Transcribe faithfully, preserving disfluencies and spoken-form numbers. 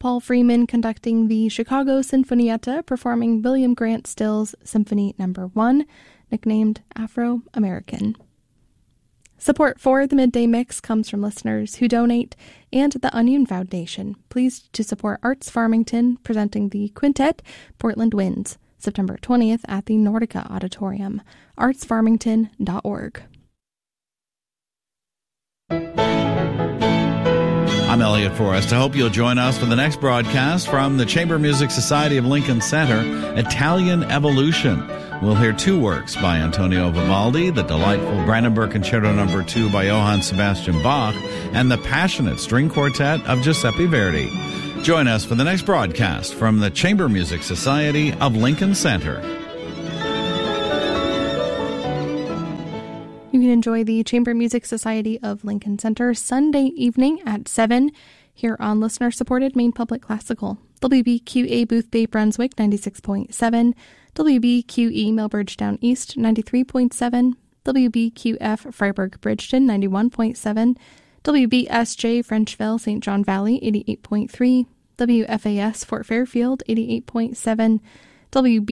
Paul Freeman conducting the Chicago Sinfonietta, performing William Grant Still's Symphony Number One, nicknamed Afro-American. Support for the Midday Mix comes from listeners who donate and the Onion Foundation. Pleased to support Arts Farmington, presenting the Quintet Portland Winds, September twentieth at the Nordica Auditorium. arts farmington dot org. I'm Elliot Forrest. I hope you'll join us for the next broadcast from the Chamber Music Society of Lincoln Center, Italian Evolution. We'll hear two works by Antonio Vivaldi, the delightful Brandenburg Concerto Number Two by Johann Sebastian Bach, and the passionate string quartet of Giuseppe Verdi. Join us for the next broadcast from the Chamber Music Society of Lincoln Center. You can enjoy the Chamber Music Society of Lincoln Center Sunday evening at seven here on listener-supported Maine Public Classical. W B Q A Booth Bay Brunswick ninety-six point seven, W B Q E Millbridgetown East ninety-three point seven, W B Q F Freiburg Bridgeton ninety-one point seven, W B S J Frenchville Saint John Valley eighty-eight point three, W F A S Fort Fairfield eighty-eight point seven, W